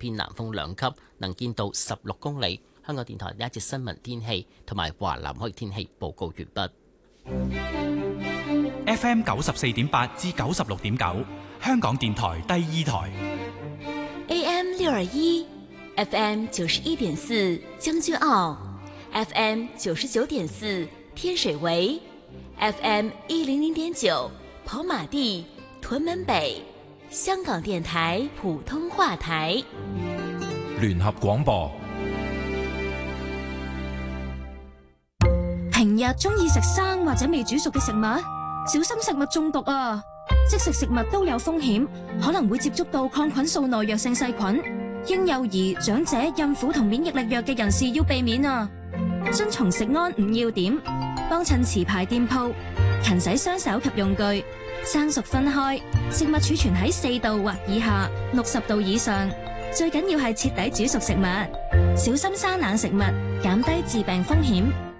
偏南風2級，能見度16公里。香港電台呢一節新聞天氣同埋華南海天氣報告完畢。 FM 94.8至96.9，香港電台第2台。 AM 621 FM 91.4將軍澳 FM 99.4天水圍 FM 100.9跑馬地屯門北，香港電台普通話台聯合廣播。 平日中意食生或者未煮熟嘅食物，小心食物中毒啊！即食食物都有風險，可能會接觸到抗菌素耐藥性細菌。嬰幼兒、長者、孕婦同免疫力弱嘅人士要避免啊！遵從食安5要點，幫襯持牌店鋪，勤洗雙手及用具，生熟分開，食物儲存喺4度或以下，60度以上。最緊要係徹底煮熟食物，小心生冷食物，減低致病風險。